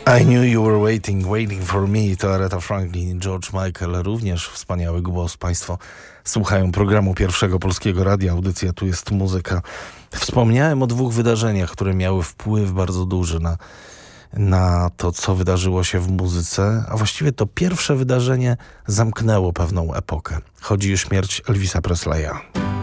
I Knew You Were Waiting for Me to Aretha Franklin, George Michael, również wspaniały głos. Państwo słuchają programu Pierwszego Polskiego Radia, audycja Tu jest muzyka. Wspomniałem o dwóch wydarzeniach, które miały wpływ bardzo duży na to, co wydarzyło się w muzyce, a właściwie to pierwsze wydarzenie zamknęło pewną epokę. Chodzi o śmierć Elvisa Presleya.